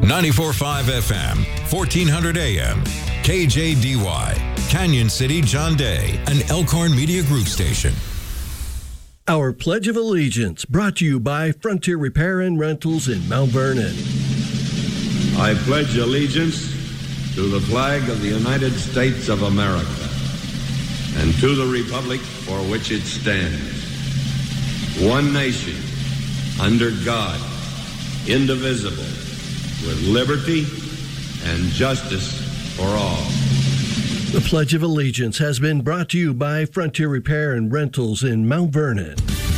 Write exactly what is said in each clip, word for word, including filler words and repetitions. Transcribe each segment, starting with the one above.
ninety-four point five F M, fourteen hundred A M, K J D Y, Canyon City, John Day, an Elkhorn Media Group station. Our Pledge of Allegiance, brought to you by Frontier Repair and Rentals in Mount Vernon. I pledge allegiance to the flag of the United States of America and to the republic for which it stands, one nation, under God, indivisible, with liberty and justice for all. The Pledge of Allegiance has been brought to you by Frontier Repair and Rentals in Mount Vernon.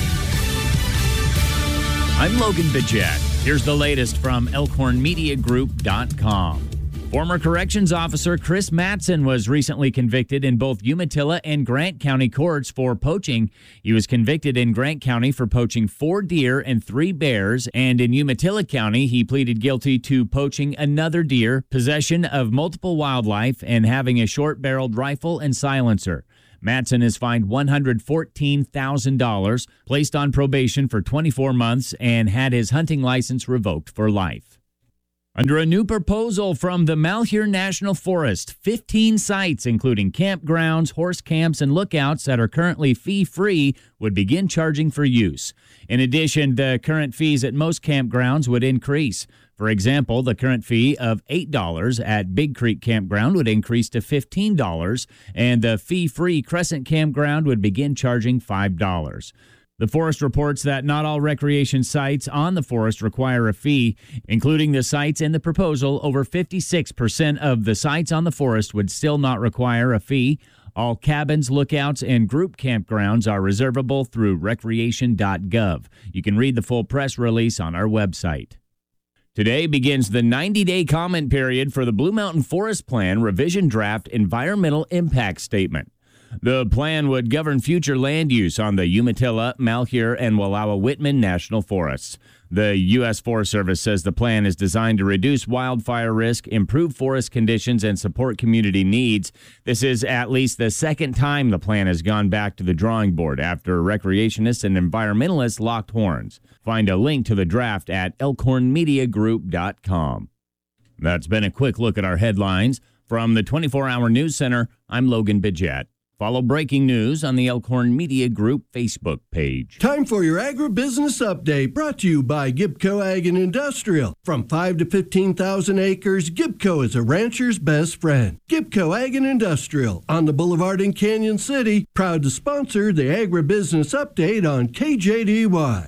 I'm Logan Bidget. Here's the latest from Elkhorn Media Group dot com. Former corrections officer Chris Matson was recently convicted in both Umatilla and Grant County courts for poaching. He was convicted in Grant County for poaching four deer and three bears, and in Umatilla County, he pleaded guilty to poaching another deer, possession of multiple wildlife, and having a short-barreled rifle and silencer. Matson is fined one hundred fourteen thousand dollars, placed on probation for twenty-four months, and had his hunting license revoked for life. Under a new proposal from the Malheur National Forest, fifteen sites, including campgrounds, horse camps, and lookouts that are currently fee-free, would begin charging for use. In addition, the current fees at most campgrounds would increase. For example, the current fee of eight dollars at Big Creek Campground would increase to fifteen dollars, and the fee-free Crescent Campground would begin charging five dollars. The forest reports that not all recreation sites on the forest require a fee. Including the sites in the proposal, over fifty-six percent of the sites on the forest would still not require a fee. All cabins, lookouts, and group campgrounds are reservable through recreation dot gov. You can read the full press release on our website. Today begins the ninety-day comment period for the Blue Mountain Forest Plan Revision Draft Environmental Impact Statement. The plan would govern future land use on the Umatilla, Malheur, and Wallowa-Whitman National Forests. The U S Forest Service says the plan is designed to reduce wildfire risk, improve forest conditions, and support community needs. This is at least the second time the plan has gone back to the drawing board after recreationists and environmentalists locked horns. Find a link to the draft at elkhorn media group dot com. That's been a quick look at our headlines. From the twenty-four hour News Center, I'm Logan Bidget. Follow breaking news on the Elkhorn Media Group Facebook page. Time for your agribusiness update, brought to you by Gibco Ag and Industrial. From five to fifteen thousand acres, Gibco is a rancher's best friend. Gibco Ag and Industrial on the Boulevard in Canyon City, proud to sponsor the agribusiness update on K J D Y.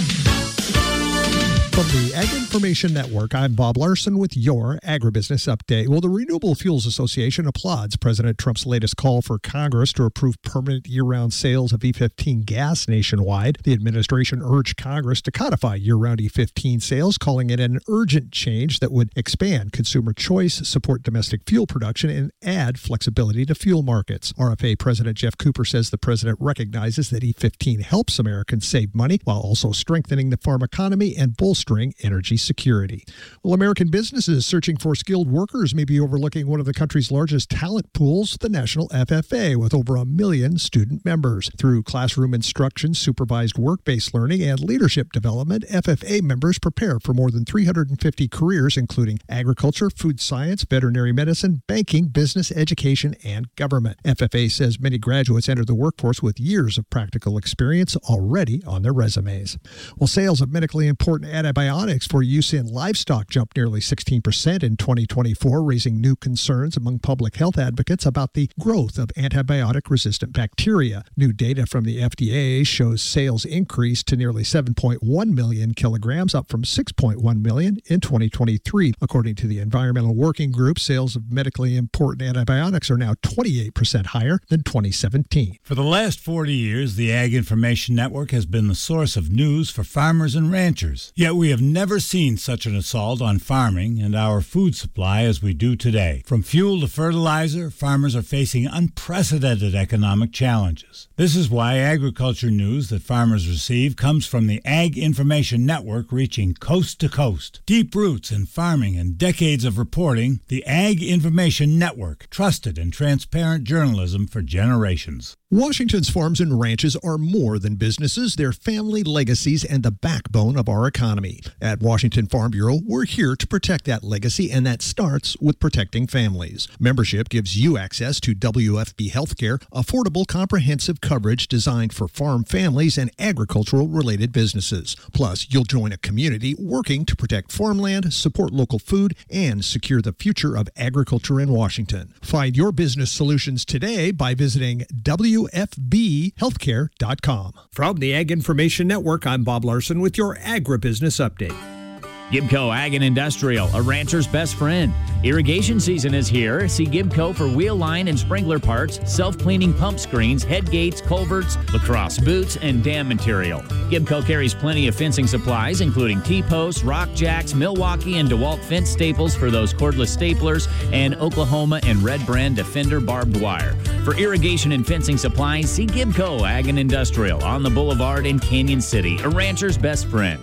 From the Ag Information Network, I'm Bob Larson with your Agribusiness Update. Well, the Renewable Fuels Association applauds President Trump's latest call for Congress to approve permanent year-round sales of E fifteen gas nationwide. The administration urged Congress to codify year-round E fifteen sales, calling it an urgent change that would expand consumer choice, support domestic fuel production, and add flexibility to fuel markets. R F A President Jeff Cooper says the president recognizes that E fifteen helps Americans save money while also strengthening the farm economy and bolstering energy security. Well, American businesses searching for skilled workers may be overlooking one of the country's largest talent pools, the National F F A, with over a million student members. Through classroom instruction, supervised work-based learning, and leadership development, F F A members prepare for more than three hundred fifty careers, including agriculture, food science, veterinary medicine, banking, business, education, and government. F F A says many graduates enter the workforce with years of practical experience already on their resumes. Well, sales of medically important antibiotics Antibiotics for use in livestock jumped nearly sixteen percent in twenty twenty-four, raising new concerns among public health advocates about the growth of antibiotic-resistant bacteria. New data from the F D A shows sales increased to nearly seven point one million kilograms, up from six point one million in twenty twenty-three. According to the Environmental Working Group, sales of medically important antibiotics are now twenty-eight percent higher than twenty seventeen. For the last forty years, the Ag Information Network has been the source of news for farmers and ranchers. Yet we have never seen such an assault on farming and our food supply as we do today. From fuel to fertilizer, farmers are facing unprecedented economic challenges. This is why agriculture news that farmers receive comes from the Ag Information Network, reaching coast to coast. Deep roots in farming and decades of reporting, the Ag Information Network, trusted and transparent journalism for generations. Washington's farms and ranches are more than businesses. They're family legacies and the backbone of our economy. economy. At Washington Farm Bureau, we're here to protect that legacy, and that starts with protecting families. Membership gives you access to W F B Healthcare, affordable comprehensive coverage designed for farm families and agricultural-related businesses. Plus, you'll join a community working to protect farmland, support local food, and secure the future of agriculture in Washington. Find your business solutions today by visiting W F B healthcare dot com. From the Ag Information Network, I'm Bob Larson with your Agribusiness Update. Gibco Ag and Industrial, a rancher's best friend. Irrigation season is here. See Gibco for wheel line and sprinkler parts, self-cleaning pump screens, head gates, culverts, lacrosse boots, and dam material. Gibco carries plenty of fencing supplies, including T-posts, rock jacks, Milwaukee and DeWalt fence staples for those cordless staplers, and Oklahoma and Red Brand Defender barbed wire. For irrigation and fencing supplies, see Gibco Ag and Industrial on the Boulevard in Canyon City, a rancher's best friend.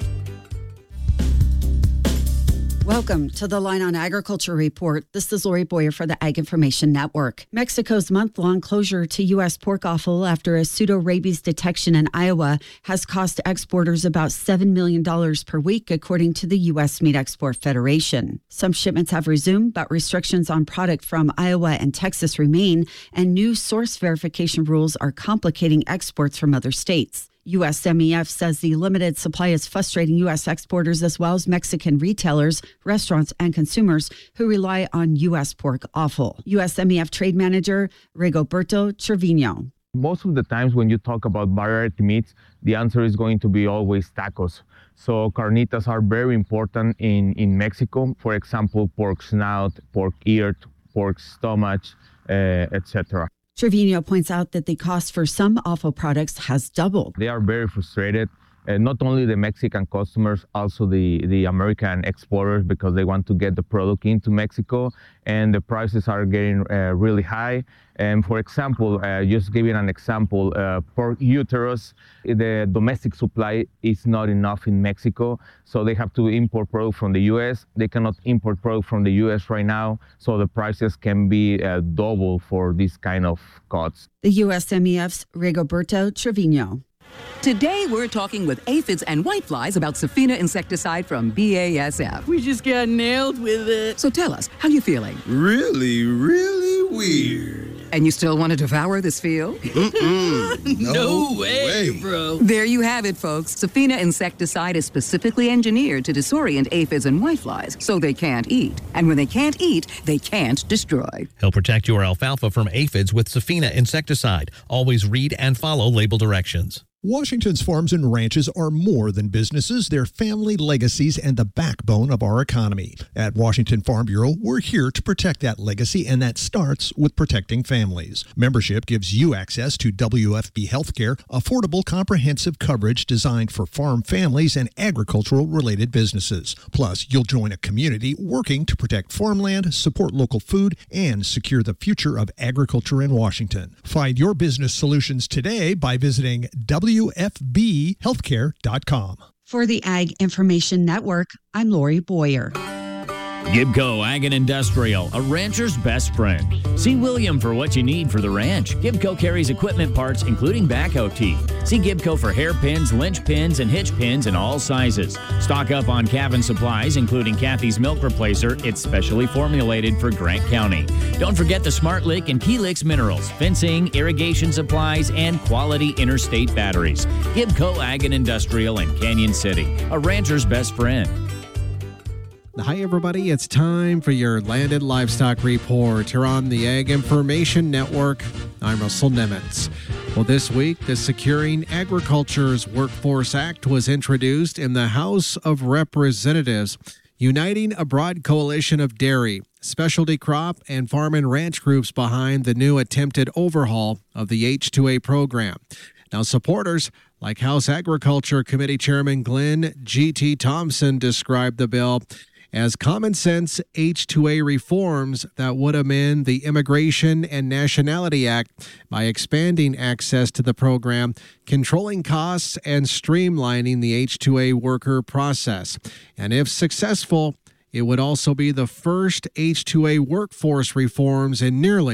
Welcome to the Line on Agriculture Report. This is Lori Boyer for the Ag Information Network. Mexico's month-long closure to U S pork offal after a pseudo-rabies detection in Iowa has cost exporters about seven million dollars per week, according to the U S Meat Export Federation. Some shipments have resumed, but restrictions on product from Iowa and Texas remain, and new source verification rules are complicating exports from other states. U S M E F says the limited supply is frustrating U S exporters as well as Mexican retailers, restaurants, and consumers who rely on U S pork offal. U S M E F trade manager Rigoberto Trevino. Most of the times when you talk about variety meats, the answer is going to be always tacos. So carnitas are very important in, in Mexico. For example, pork snout, pork ear, pork stomach, uh, et cetera. Trevino points out that the cost for some offal products has doubled. They are very frustrated, uh, not only the Mexican customers, also the, the American exporters, because they want to get the product into Mexico, and the prices are getting uh, really high. And for example, uh, just giving an example, uh, pork uterus, the domestic supply is not enough in Mexico, so they have to import product from the U S. They cannot import product from the U S right now, so the prices can be uh, double for this kind of cuts. The U S M E F's Rigoberto Trevino. Today, we're talking with aphids and whiteflies about Safina insecticide from B A S F. We just got nailed with it. So tell us, how you feeling? Really, really weird. And you still want to devour this field? Mm-mm. No, no way, way, bro. There you have it, folks. Safina insecticide is specifically engineered to disorient aphids and whiteflies so they can't eat. And when they can't eat, they can't destroy. Help protect your alfalfa from aphids with Safina insecticide. Always read and follow label directions. Washington's farms and ranches are more than businesses. They're family legacies and the backbone of our economy. At Washington Farm Bureau, we're here to protect that legacy, and that starts with protecting families. Membership gives you access to W F B Healthcare, affordable comprehensive coverage designed for farm families and agricultural-related businesses. Plus, you'll join a community working to protect farmland, support local food, and secure the future of agriculture in Washington. Find your business solutions today by visiting W F B healthcare dot com. For the Ag Information Network, I'm Lori Boyer. Gibco Ag and Industrial, a rancher's best friend. See William for what you need for the ranch. Gibco carries equipment parts, including backhoe teeth. See Gibco for hairpins, lynch pins, and hitch pins in all sizes. Stock up on cabin supplies, including Kathy's Milk Replacer. It's specially formulated for Grant County. Don't forget the Smart Lick and Helix minerals, fencing, irrigation supplies, and quality interstate batteries. Gibco Ag and Industrial in Canyon City, a rancher's best friend. Hi, everybody. It's time for your Landed Livestock Report here on the Ag Information Network. I'm Russell Nemitz. Well, this week, the Securing Agriculture's Workforce Act was introduced in the House of Representatives, uniting a broad coalition of dairy, specialty crop, and farm and ranch groups behind the new attempted overhaul of the H two A program. Now, supporters like House Agriculture Committee Chairman Glenn G T Thompson described the bill as common sense H two A reforms that would amend the Immigration and Nationality Act by expanding access to the program, controlling costs, and streamlining the H two A worker process. And if successful, it would also be the first H two A workforce reforms in nearly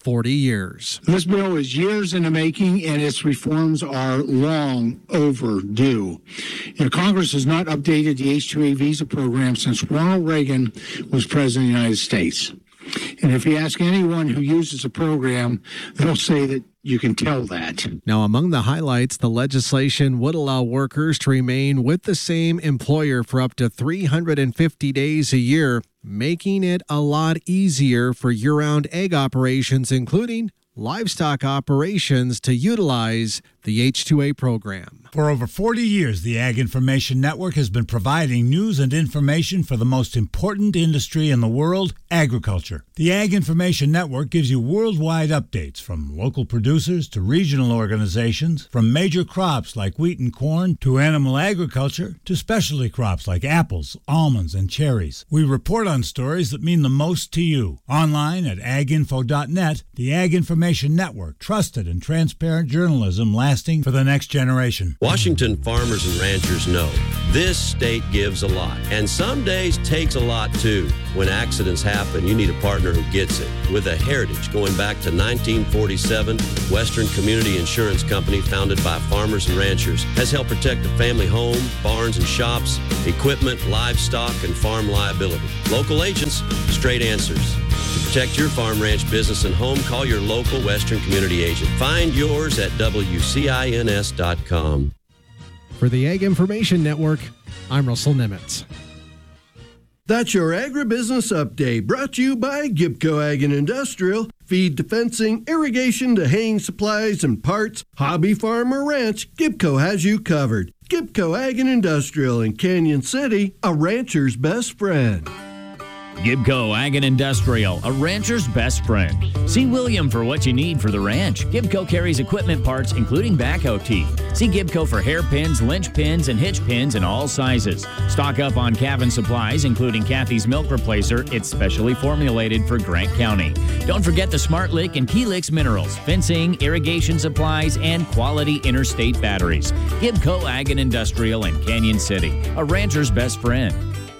forty years. This bill is years in the making, and its reforms are long overdue. You know, Congress has not updated the H two A visa program since Ronald Reagan was president of the United States. And if you ask anyone who uses the program, they'll say that you can tell that. Now, among the highlights, the legislation would allow workers to remain with the same employer for up to three hundred fifty days a year, making it a lot easier for year-round egg operations, including livestock operations, to utilize the H two A program. For over forty years, the Ag Information Network has been providing news and information for the most important industry in the world, agriculture. The Ag Information Network gives you worldwide updates from local producers to regional organizations, from major crops like wheat and corn to animal agriculture to specialty crops like apples, almonds, and cherries. We report on stories that mean the most to you. Online at ag info dot net, the Ag Information Network, trusted and transparent journalism lasting for the next generation. Washington farmers and ranchers know this state gives a lot, and some days takes a lot too. When accidents happen, you need a partner who gets it. With a heritage going back to nineteen forty-seven, Western Community Insurance Company, founded by farmers and ranchers, has helped protect the family home, barns and shops, equipment, livestock, and farm liability. Local agents, straight answers. To protect your farm, ranch, business, and home, call your local Western Community agent. Find yours at W C I N S dot com. For the Ag Information Network, I'm Russell Nimitz. That's your agribusiness update, brought to you by Gibco Ag and Industrial. Feed to fencing, irrigation to haying supplies and parts, hobby, farm, or ranch, Gibco has you covered. Gibco Ag and Industrial in Canyon City, a rancher's best friend. Gibco Ag and Industrial, a rancher's best friend. See William for what you need for the ranch. Gibco carries equipment parts, including backhoe teeth. See Gibco for hairpins, lynch pins, and hitch pins in all sizes. Stock up on cabin supplies, including Kathy's Milk Replacer. It's specially formulated for Grant County. Don't forget the Smart Lick and Keylix minerals, fencing, irrigation supplies, and quality interstate batteries. Gibco Ag and Industrial in Canyon City, a rancher's best friend.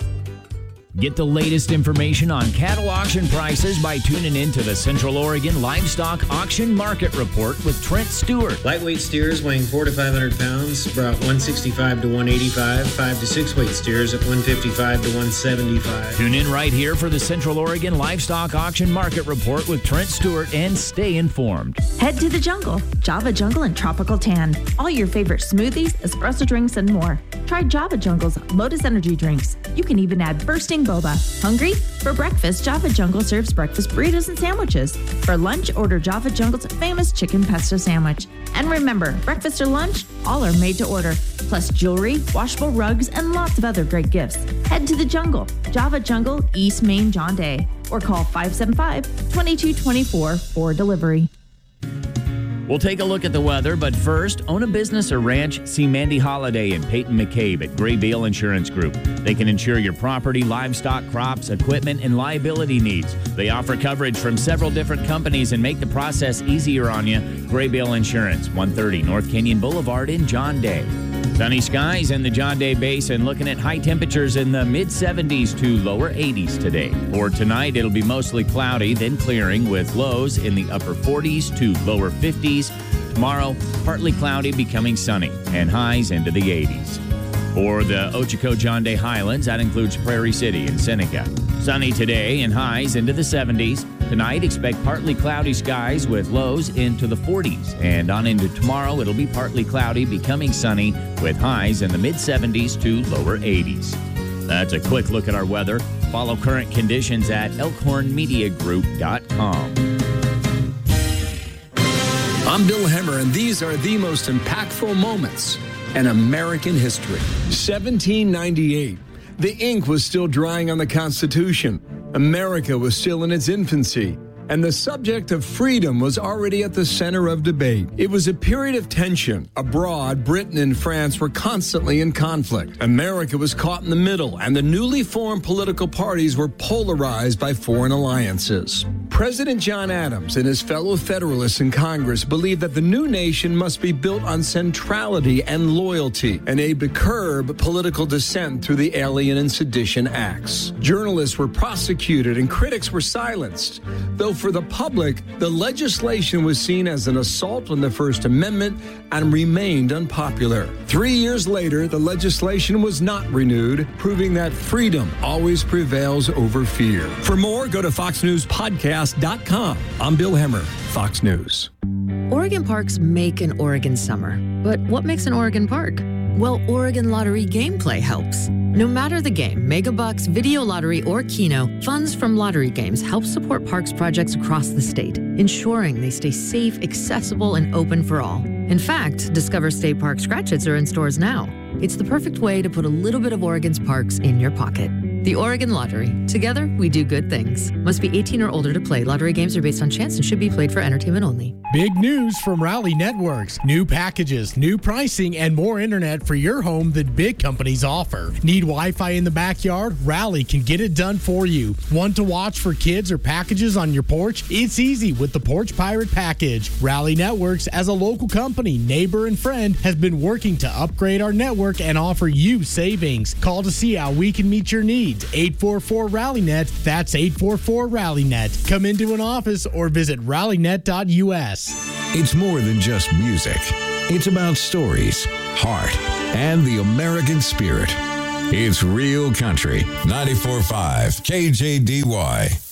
Get the latest information on cattle auction prices by tuning in to the Central Oregon Livestock Auction Market Report with Trent Stewart. Lightweight steers weighing four to five hundred pounds brought one sixty-five to one eighty-five. Five to six weight steers at one fifty-five to one seventy-five. Tune in right here for the Central Oregon Livestock Auction Market Report with Trent Stewart and stay informed. Head to the jungle, Java Jungle and Tropical Tan. All your favorite smoothies, espresso drinks, and more. Try Java Jungle's Lotus Energy drinks. You can even add bursting boba. Hungry? For breakfast, Java Jungle serves breakfast burritos and sandwiches. For lunch, order Java Jungle's famous chicken pesto sandwich. And remember, breakfast or lunch, all are made to order. Plus jewelry, washable rugs, and lots of other great gifts. Head to the jungle, Java Jungle, East Main, John Day. Or call five seven five, two two two four for delivery. We'll take a look at the weather, but first, own a business or ranch? See Mandy Holiday and Peyton McCabe at Gray Beal Insurance Group. They can insure your property, livestock, crops, equipment, and liability needs. They offer coverage from several different companies and make the process easier on you. Gray Beal Insurance, one thirty North Canyon Boulevard in John Day. Sunny skies in the John Day Basin, looking at high temperatures in the mid seventies to lower eighties today. For tonight, it'll be mostly cloudy, then clearing with lows in the upper forties to lower fifties. Tomorrow, partly cloudy, becoming sunny, and highs into the eighties. For the Ochoco John Day Highlands, that includes Prairie City and Seneca. Sunny today and highs into the seventies. Tonight, expect partly cloudy skies with lows into the forties. And on into tomorrow, it'll be partly cloudy, becoming sunny with highs in the mid seventies to lower eighties. That's a quick look at our weather. Follow current conditions at elkhorn media group dot com. I'm Bill Hemmer, and these are the most impactful moments in American history. seventeen ninety-eight. The ink was still drying on the Constitution. America was still in its infancy, and the subject of freedom was already at the center of debate. It was a period of tension. Abroad, Britain and France were constantly in conflict. America was caught in the middle, and the newly formed political parties were polarized by foreign alliances. President John Adams and his fellow Federalists in Congress believed that the new nation must be built on centrality and loyalty, and aimed to curb political dissent through the Alien and Sedition Acts. Journalists were prosecuted and critics were silenced. Though for the public, the legislation was seen as an assault on the First Amendment and remained unpopular. Three years later, the legislation was not renewed, proving that freedom always prevails over fear. For more, go to fox news podcast dot com. I'm Bill Hemmer, Fox News. Oregon parks make an Oregon summer. But what makes an Oregon park? Well, Oregon Lottery gameplay helps. No matter the game, Megabucks, Video Lottery, or Keno, funds from lottery games help support parks projects across the state, ensuring they stay safe, accessible, and open for all. In fact, Discover State Park scratch-its are in stores now. It's the perfect way to put a little bit of Oregon's parks in your pocket. The Oregon Lottery. Together, we do good things. Must be eighteen or older to play. Lottery games are based on chance and should be played for entertainment only. Big news from Rally Networks. New packages, new pricing, and more internet for your home that big companies offer. Need Wi-Fi in the backyard? Rally can get it done for you. Want to watch for kids or packages on your porch? It's easy with the Porch Pirate package. Rally Networks, as a local company, neighbor, and friend, has been working to upgrade our network and offer you savings. Call to see how we can meet your needs. eight four four Rally Net. That's eight four four Rally Net. Come into an office or visit rally net dot U S. It's more than just music. It's about stories, heart, and the American spirit. It's Real Country, ninety-four point five K J D Y.